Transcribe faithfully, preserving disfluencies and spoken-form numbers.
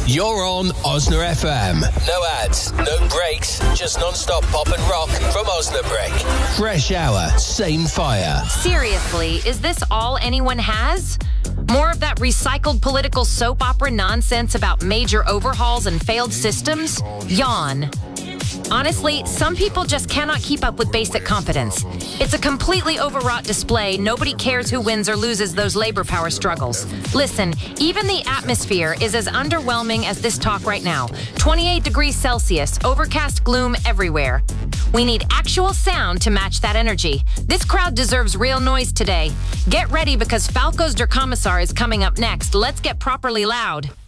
You're on Osna F M. No ads, no breaks, just non-stop pop and rock from Osnabrück. Fresh hour, same fire. Seriously, is this all anyone has? More of that recycled political soap opera nonsense about major overhauls and failed systems? Yawn. Honestly, some people just cannot keep up with basic competence. It's a completely overwrought display. Nobody cares who wins or loses those labor power struggles. Listen, even the atmosphere is as underwhelming as this talk right now. twenty-eight degrees Celsius, overcast gloom everywhere. We need actual sound to match that energy. This crowd deserves real noise today. Get ready because Falco's Der Kommissar is coming up next. Let's get properly loud.